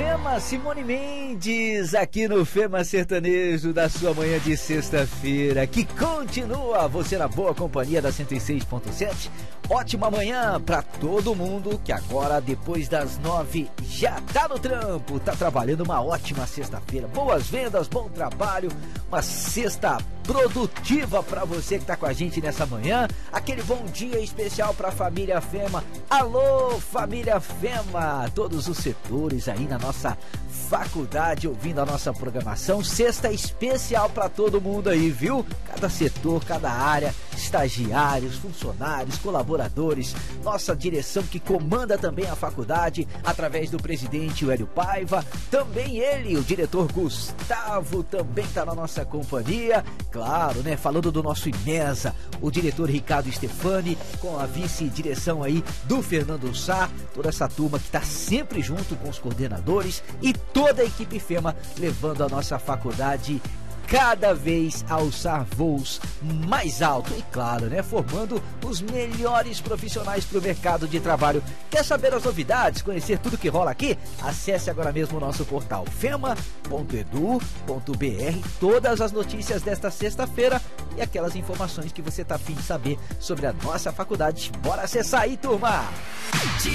Fema, Simone Mendes, aqui no Fema Sertanejo da sua manhã de sexta-feira, que continua você na boa companhia da 106.7. Ótima manhã pra todo mundo que agora, depois das 9, já tá no trampo, tá trabalhando. Uma ótima sexta-feira, boas vendas, bom trabalho, uma sexta produtiva pra você que tá com a gente nessa manhã. Aquele bom dia especial pra família Fema. Alô, família Fema, todos os setores aí na nossa faculdade ouvindo a nossa programação. Sexta especial pra todo mundo aí, viu? Cada setor, cada área, estagiários, funcionários, colaboradores, nossa direção que comanda também a faculdade através do presidente Hélio Paiva, também ele, o diretor Gustavo, também tá na nossa companhia, claro, né? Falando do nosso IMESA, o diretor Ricardo Stefani, com a vice-direção aí do Fernando Sá, toda essa turma que tá sempre junto com os coordenadores e toda a equipe Fema levando a nossa faculdade cada vez a alçar voos mais alto e, claro, né, formando os melhores profissionais para o mercado de trabalho. Quer saber as novidades, conhecer tudo que rola aqui? Acesse agora mesmo o nosso portal fema.edu.br, todas as notícias desta sexta-feira e aquelas informações que você tá a fim de saber sobre a nossa faculdade. Bora acessar aí, turma!